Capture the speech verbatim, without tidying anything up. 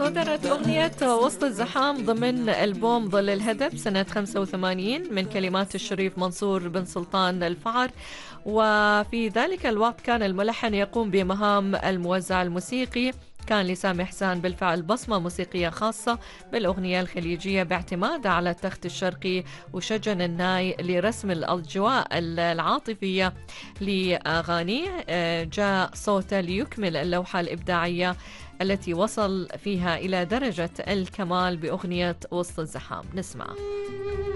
صدرت أغنية وسط الزحام ضمن ألبوم ظل الهدف سنة خمسة وثمانين من كلمات الشريف منصور بن سلطان الفعر. وفي ذلك الوقت كان الملحن يقوم بمهام الموزع الموسيقي. كان لسامي حسان بالفعل بصمة موسيقية خاصة بالأغنية الخليجية باعتماد على التخت الشرقي وشجن الناي لرسم الأجواء العاطفية لأغانيه. جاء صوته ليكمل اللوحة الإبداعية التي وصل فيها إلى درجة الكمال بأغنية وسط الزحام. نسمع.